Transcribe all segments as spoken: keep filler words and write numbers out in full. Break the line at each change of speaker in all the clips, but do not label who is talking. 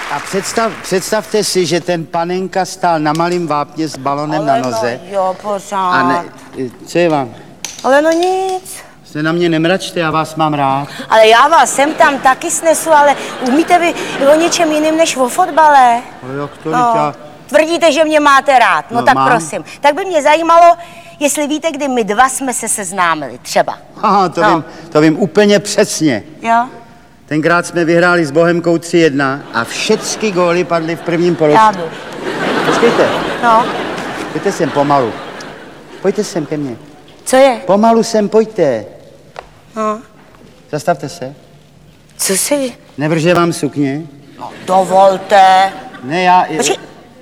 A představ, představte si, že ten panenka stál na malým vápně s balonem
ale
na noze.
No, jo, pořád.
A ne, co je vám?
Ale no nic.
Se na mě nemračte, já vás mám rád.
Ale já vás sem tam taky snesu, ale umíte vy o něčem jiným než o fotbale?
No jak to,
No.
já...
Tvrdíte, že mě máte rád, no,
No,
tak
mám.
prosím. Tak by mě zajímalo, jestli víte, kdy my dva jsme se seznámili, třeba.
Aha, to,
No.
vím, to vím úplně přesně.
Jo?
Tenkrát jsme vyhráli s Bohemkou tři jedna a všechny góly padly v prvním
Já
poločase.
jdu.
Počkejte,
No,
pojďte sem pomalu. Pojďte sem ke mně.
co je?
Pomalu sem, pojďte.
No.
Zastavte se.
Co si...
Nevrže vám sukně?
No, dovolte.
Ne, já...
Počkej.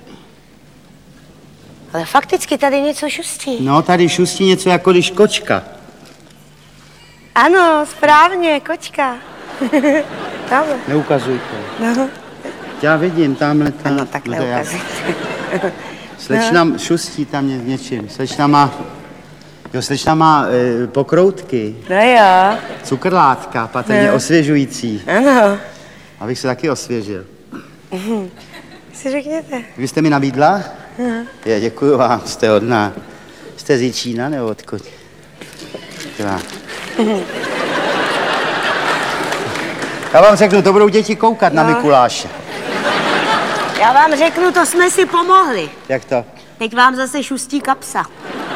Ale fakticky tady něco šustí.
No, tady šustí něco jako když kočka.
Ano, správně, kočka. Tamhle.
Neukazujte.
No,
Já vidím, tamhle tam.
no tak
kde já-
neukazujte.
Slečna šustí tam ně, něčím. Slečna má... Jo, slečna má e, pokroutky,
No jo,
cukrlátka, patrně
Ne.
osvěžující.
ano.
Abych se taky osvěžil.
Si řekněte.
Vy jste mi nabídla? Je, děkuju vám, jste hodná. Jste z Jičína nebo odkud? Já. Já vám řeknu, to budou děti koukat no. na Mikuláše.
Já vám řeknu, to jsme si pomohli.
Jak to?
Teď vám zase šustí kapsa.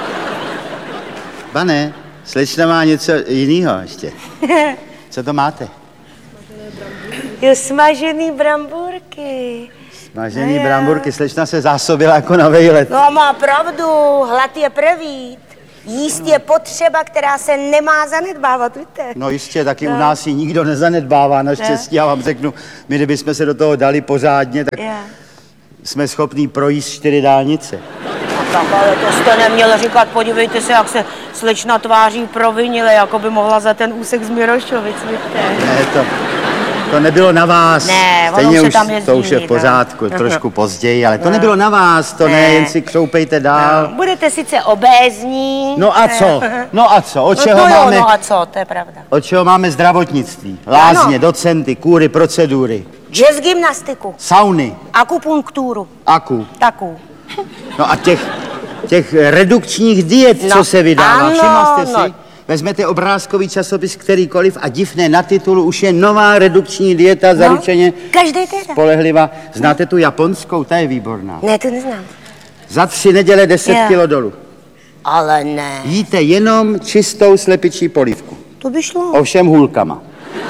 Pane, slečna má něco jiného ještě. Co to máte?
Jo, smažený brambůrky.
Smažený
No jo.
bramburky, slečna se zásobila jako na vejlet.
No má pravdu, hlad je prvít. Jíst je potřeba, která se nemá zanedbávat, víte?
No jistě, taky
No.
u nás ji nikdo nezanedbává, naštěstí. Já vám řeknu, my kdybychom se do toho dali pořádně, tak
Jo.
jsme schopní projíst čtyři dálnice.
Tak ale to jste neměl říkat, podívejte se, jak se slečna tváří provinile, jako by mohla za ten úsek z Mirošovic, víte?
Ne, to, to nebylo na vás.
Ne, ono
Stejně
se
už
tam jezdí
to už je v
jindy,
pořádku,
no.
trošku později, ale to
No.
nebylo na vás, to ne,
Ne.
jen si křoupejte dál.
No, budete sice obézní.
No a co? No a co? Od
No
čeho
to jo,
máme,
no a co, to je pravda.
od čeho máme zdravotnictví? Lázně,
Ano.
docenty, kůry, procedury,
Jazz gymnastiku,
sauny,
akupunkturu,
aku.
taku.
No a těch, těch redukčních diet,
No,
co se vydává,
ano,
všimla jste si?
no.
Vezmete obrázkový časopis kterýkoliv a divné na titulu už je nová redukční dieta, zaručeně
Každý týden.
spolehlivá. Znáte tu japonskou, ta je výborná.
Ne, to neznám.
Za tři neděle deset
Jo.
kilo dolů.
Ale ne.
Jíte jenom čistou slepičí polívku.
To by šlo.
Ovšem hůlkama.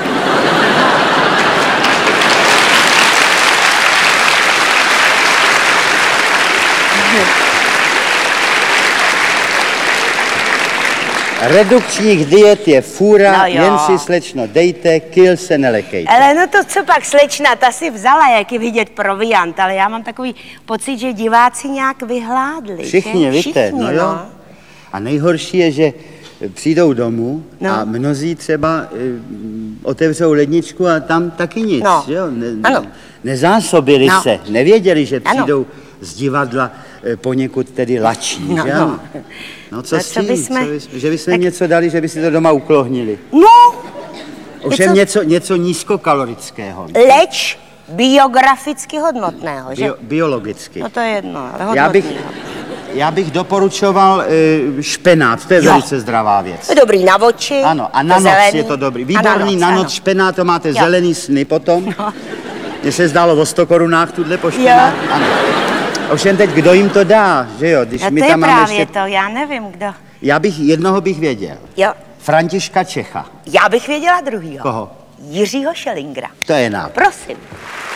Redukčních diet je fůra,
No jo.
jen si slečno dejte, kil se nelekejte.
Ale no to co pak slečna, ta si vzala, jak je vidět proviant, ale já mám takový pocit, že diváci nějak vyhládli.
Všichni,
že?
víte,
Všichni,
no jo. A nejhorší je, že přijdou domů
No.
a mnozí třeba e, otevřou ledničku a tam taky nic,
No.
že jo? Ne,
Ano.
Nezásobili
No.
se, nevěděli, že
Ano.
přijdou z divadla e, poněkud tedy lačí,
No,
že
no.
ano? No co
No,
s
co
tím?
bysme-
Co bys, že bychom
tak-
něco dali, že by si to doma uklohnili.
No,
Ovšem
Něco-
něco, něco nízkokalorického,
leč biograficky hodnotného, že?
bio, biologicky.
No to je jedno, ale hodnotného.
Já bych, já bych doporučoval e, špenát, to je
Jo.
velice zdravá věc.
To je dobrý na oči.
Ano, a
to
na noc
zelený.
je to dobrý.
A
Výborný na
ano.
noc špenát, to máte
Jo.
zelený sny potom.
No.
Mně se zdálo o sto korunách tuhle po špenát.
Jo.
Ano. Ovšem teď, kdo jim to dá, že jo? Když
No
my
to je
tam máme
právě
ještě...
to, já nevím kdo.
Já bych, jednoho bych věděl.
Jo,
Františka Čecha.
já bych věděla druhýho.
Koho?
Jiřího Šelingra.
To je nápad.
Prosím.